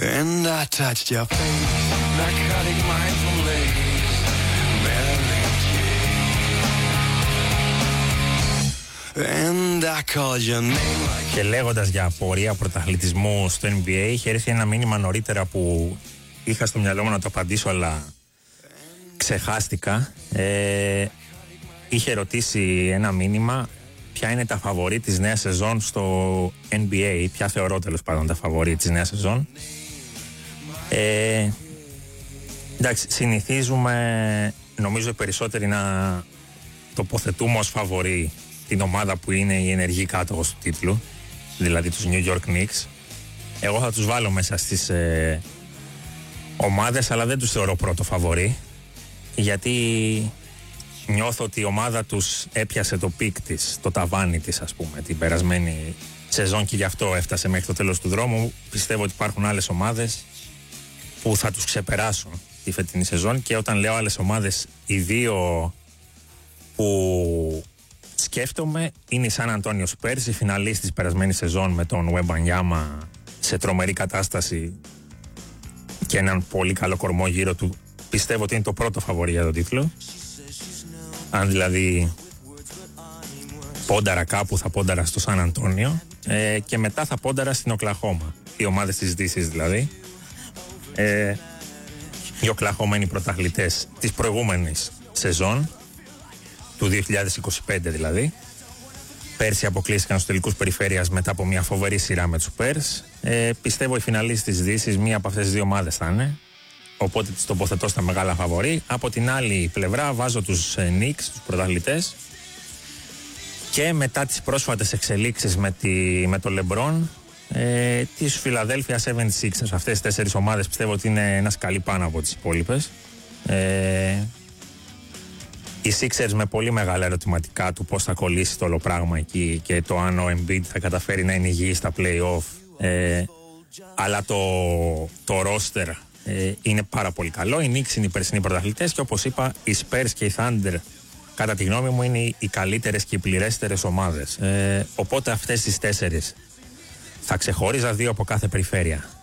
And I touched your face, narcotic mindful lace, Marilyn and I called your name like... Και λέγοντας για πορεία πρωταθλητισμού στο NBA, είχε έρθει ένα μήνυμα νωρίτερα που είχα στο μυαλό μου να το απαντήσω, αλλά ξεχάστηκα. Είχε ρωτήσει ένα μήνυμα ποια είναι τα φαβορί της νέας σεζόν στο NBA, ποια θεωρώ τέλος πάντων τα φαβορί της νέας σεζόν. Εντάξει, συνηθίζουμε νομίζω οι περισσότεροι να τοποθετούμε ως φαβορί την ομάδα που είναι η ενεργή κάτοχος του τίτλου, δηλαδή τους New York Knicks. Εγώ θα τους βάλω μέσα στις ομάδες, αλλά δεν τους θεωρώ πρώτο φαβορί, γιατί νιώθω ότι η ομάδα τους έπιασε το πικ της, το ταβάνι της, ας πούμε, την περασμένη σεζόν, και γι' αυτό έφτασε μέχρι το τέλος του δρόμου. Πιστεύω ότι υπάρχουν άλλες ομάδες που θα τους ξεπεράσουν τη φετινή σεζόν, και όταν λέω άλλες ομάδες, οι δύο που σκέφτομαι είναι η Σαν Αντώνιο Σπέρς, η φιναλίστ της περασμένης σεζόν με τον Wembanyama σε τρομερή κατάσταση και έναν πολύ καλό κορμό γύρω του. Πιστεύω ότι είναι το πρώτο φαβορί για τον τίτλο. Αν δηλαδή πόνταρα κάπου, θα πόνταρα στο Σαν Αντώνιο, και μετά θα πόνταρα στην Οκλαχώμα, οι ομάδες της Δύσης δηλαδή. Οι Οκλαχώμα είναι οι πρωταθλητές της προηγούμενης σεζόν, του 2025 δηλαδή. Πέρσι αποκλείστηκαν στους τελικούς περιφέρειας μετά από μια φοβερή σειρά με τους Spurs. Πιστεύω οι φιναλίστες της Δύσης μία από αυτές τις δύο ομάδες θα είναι, οπότε τις τοποθετώ στα μεγάλα φαβορί. Από την άλλη πλευρά βάζω τους Knicks, τους πρωταθλητές, και μετά τις πρόσφατες εξελίξεις με το LeBron, της Philadelphia 76ers. Αυτές τις τέσσερις ομάδες πιστεύω ότι είναι ένα σκαλί πάνω από τις υπόλοιπες. Οι Sixers με πολύ μεγάλα ερωτηματικά του πώς θα κολλήσει το όλο πράγμα εκεί, και το αν ο Embiid θα καταφέρει να είναι υγιής στα play-off, αλλά το roster είναι πάρα πολύ καλό. Οι Knicks είναι οι περσινοί πρωταθλητές, και όπως είπα οι Spurs και οι Thunder κατά τη γνώμη μου είναι οι καλύτερες και οι πληρέστερες ομάδες, οπότε αυτές τις τέσσερις θα ξεχώριζα, δύο από κάθε περιφέρεια.